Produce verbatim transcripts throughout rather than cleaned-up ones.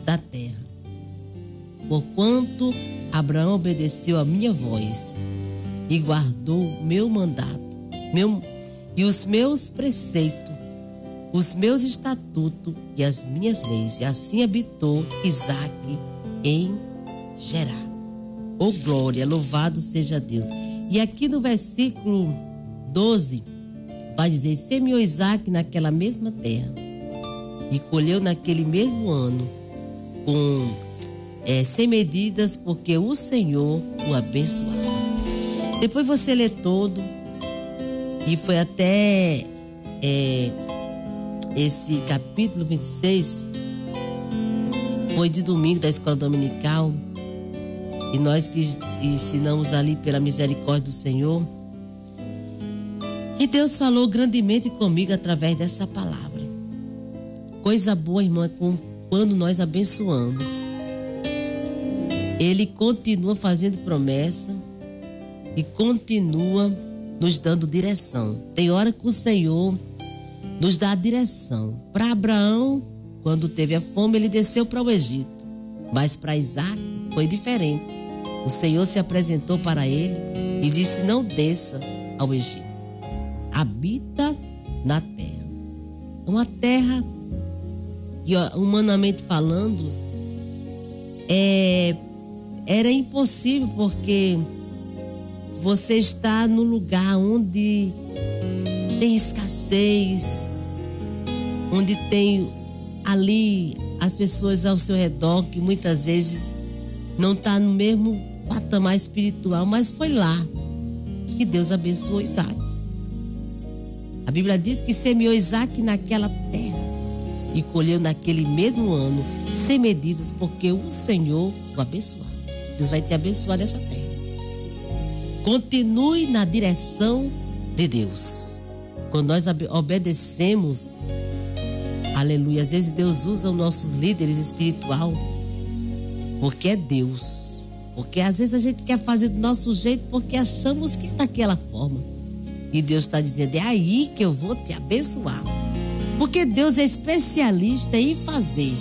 da terra. Porquanto Abraão obedeceu a minha voz e guardou o meu mandato, meu, e os meus preceitos, os meus estatutos e as minhas leis. E assim habitou Isaque em Gerar. Oh glória, louvado seja Deus. E aqui no versículo doze vai dizer: semeou Isaque naquela mesma terra e colheu naquele mesmo ano com é, sem medidas, porque o Senhor o abençoava. Depois você lê todo e foi até é, esse capítulo vinte e seis, foi de domingo da escola dominical, e nós que ensinamos ali pela misericórdia do Senhor. E Deus falou grandemente comigo através dessa palavra. Coisa boa, irmã, é quando nós abençoamos. Ele continua fazendo promessa e continua nos dando direção. Tem hora que o Senhor nos dá a direção. Para Abraão, quando teve a fome, ele desceu para o Egito. Mas para Isaque foi diferente. O Senhor se apresentou para ele e disse: não desça ao Egito. Habita na terra. Uma terra, e humanamente falando, é, era impossível, porque você está no lugar onde tem escassez, onde tem ali as pessoas ao seu redor que muitas vezes não está no mesmo patamar espiritual, mas foi lá que Deus abençoou Isaque. A Bíblia diz que semeou Isaque naquela terra e colheu naquele mesmo ano sem medidas, porque o Senhor o abençoava. Deus vai te abençoar nessa terra. Continue na direção de Deus. Quando nós obedecemos, aleluia, às vezes Deus usa os nossos líderes espiritual, porque é Deus. Porque às vezes a gente quer fazer do nosso jeito porque achamos que é daquela forma. E Deus está dizendo: é aí que eu vou te abençoar. Porque Deus é especialista em fazer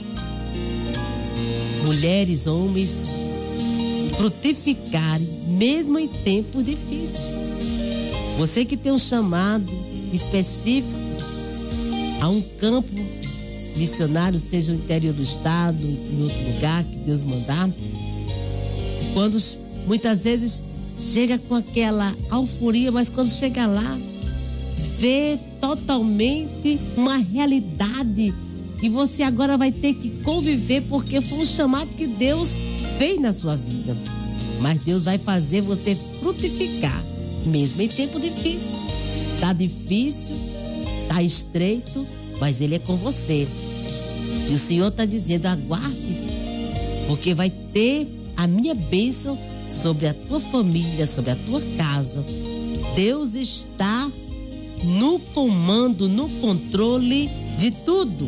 mulheres, homens frutificarem, mesmo em tempos difíceis. Você que tem um chamado específico a um campo missionário, seja no interior do estado, em outro lugar que Deus mandar, e quando muitas vezes chega com aquela euforia, mas quando chega lá, vê totalmente uma realidade que você agora vai ter que conviver, porque foi um chamado que Deus fez na sua vida. Mas Deus vai fazer você frutificar, mesmo em tempo difícil. Tá difícil, tá estreito, mas Ele é com você. E o Senhor está dizendo: aguarde, porque vai ter a minha bênção sobre a tua família, sobre a tua casa. Deus está no comando, no controle de tudo.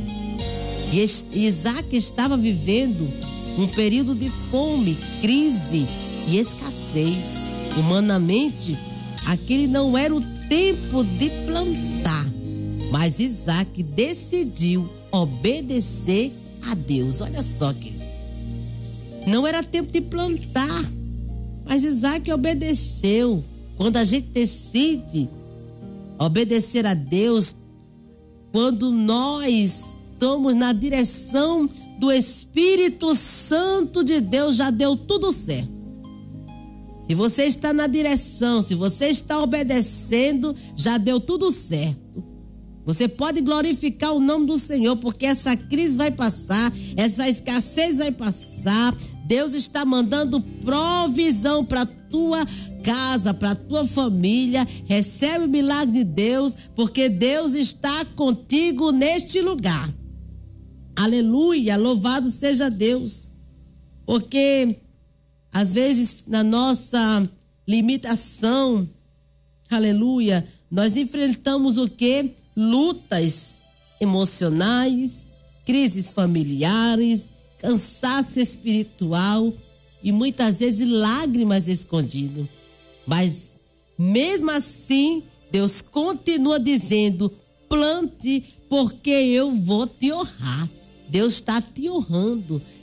E Isaque estava vivendo um período de fome, crise e escassez. Humanamente, aquele não era o tempo de plantar, mas Isaque decidiu obedecer a Deus. Olha só, querido, não era tempo de plantar, mas Isaque obedeceu. Quando a gente decide obedecer a Deus, quando nós estamos na direção do Espírito Santo de Deus, já deu tudo certo. Se você está na direção, se você está obedecendo, já deu tudo certo. Você pode glorificar o nome do Senhor, porque essa crise vai passar, essa escassez vai passar. Deus está mandando provisão para a tua casa, para a tua família. Recebe o milagre de Deus, porque Deus está contigo neste lugar. Aleluia, louvado seja Deus. Porque às vezes na nossa limitação, aleluia, nós enfrentamos o quê? Lutas emocionais, crises familiares, cansaço espiritual e muitas vezes lágrimas escondidas. Mas mesmo assim, Deus continua dizendo: plante, porque eu vou te honrar. Deus está te honrando.